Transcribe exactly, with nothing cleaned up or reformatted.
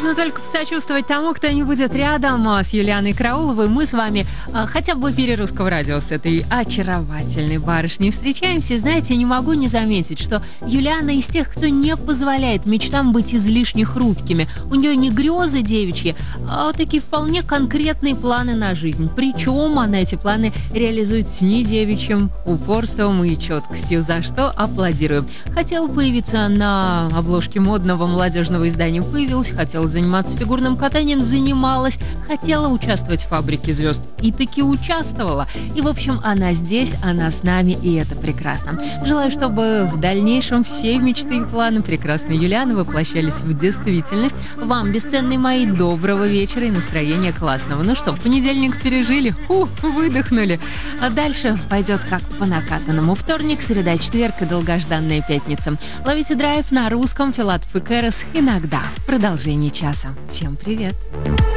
Можно только посочувствовать тому, кто не будет рядом с Юлианой Карауловой. Мы с вами а, хотя бы в эфире Русского радио с этой очаровательной барышней встречаемся. Знаете, не могу не заметить, что Юлиана из тех, кто не позволяет мечтам быть излишне хрупкими. У нее не грезы девичьи, а такие вполне конкретные планы на жизнь. Причем она эти планы реализует с недевичьим упорством и четкостью, за что аплодирую. Хотела появиться на обложке модного молодежного издания — появилась, хотела заниматься фигурным катанием — занималась, хотела участвовать в «Фабрике звезд» — и таки участвовала. И, в общем, она здесь, она с нами, и это прекрасно. Желаю, чтобы в дальнейшем все мечты и планы прекрасной Юлианы воплощались в действительность. Вам, бесценные мои, доброго вечера и настроения классного. Ну что, понедельник пережили, фу, выдохнули. А дальше пойдет как по накатанному. Вторник, среда, четверг и долгожданная пятница. Ловите драйв на русском, Филатов и Кэрос иногда в продолжении часа. Всем привет!